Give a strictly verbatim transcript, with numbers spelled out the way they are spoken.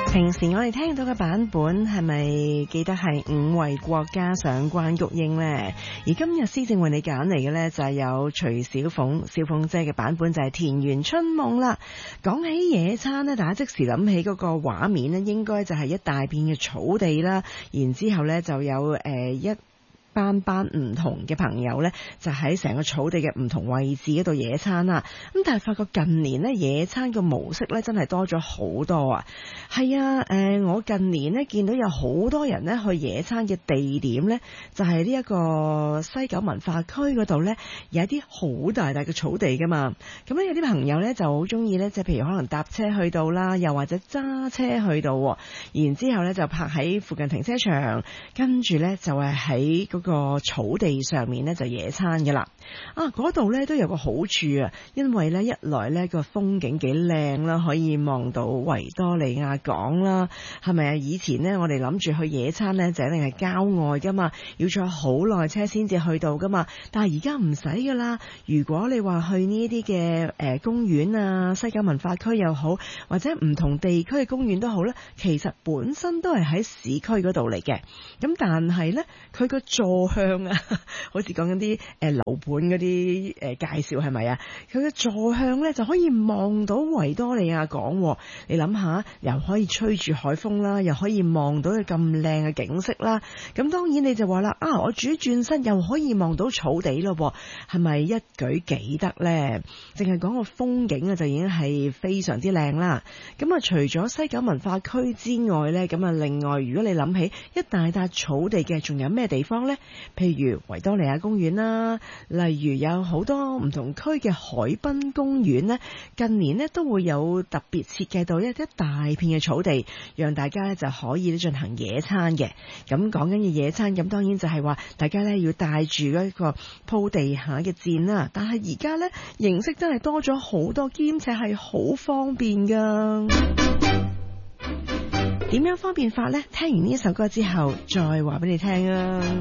平時我哋聽到嘅版本係咪記得係五位國加上關菊英呢？而今日施政為你揀嚟嘅呢，就係有徐小鳳小鳳姐嘅版本，就係田園春夢啦。講起野餐呢，大家即時諗起嗰個畫面呢，應該就係一大片嘅草地啦，然之後呢就有誒、呃、一班班唔同嘅朋友呢，就喺成個草地嘅唔同位置嗰度野餐啦。咁但係發覺近年呢，野餐嘅模式呢，真係多咗好多啊！係啊，誒、呃，我近年呢，見到有好多人呢去野餐嘅地點呢，就係呢一個西九文化區嗰度呢，有一啲好大大嘅草地噶嘛。咁呢，有啲朋友呢就好中意呢，即係譬如可能搭車去到啦，又或者揸車去到，然之後呢就泊喺附近停車場，跟住呢就係喺嗰個草地上面呢就野餐噶啦。啊，嗰度呢都有個好處啊，因為呢一來呢個風景幾靚啦，可以望到維多利亞港啦，係咪啊？以前呢我哋諗住去野餐呢就一定係郊外噶嘛，要坐好耐車先至去到噶嘛。但係而家唔使噶啦，如果你話去呢啲嘅誒公園啊，西九文化區又好，或者唔同地區嘅公園都好咧，其實本身都係喺市區嗰度嚟嘅。咁但係呢，佢個座向啊，好似講緊啲誒樓盤嗰啲誒介紹係咪啊？佢嘅座向呢就可以望到維多利亞港。你諗下，又可以吹住海風啦，又可以望到佢咁靚嘅景色啦。咁當然你就話啦，啊我轉轉身又可以望到草地咯，係咪一舉幾得呢？淨係講個風景啊，就已經係非常之靚啦。咁啊，除咗西九文化區之外呢，咁啊，另外如果你諗起一大笪草地嘅，仲有咩地方呢？譬如維多利亞公園啦，例如有好多唔同區嘅海濱公園呢，近年呢都會有特別設計到一一大片嘅草地，讓大家咧就可以咧進行野餐嘅。咁講緊嘅野餐，咁當然就係話大家咧要帶住一個鋪地下嘅墊啦。但係而家咧形式真係多咗好多，兼且係好方便噶。點樣方便法呢？聽完呢首歌之後，再話俾你聽啊！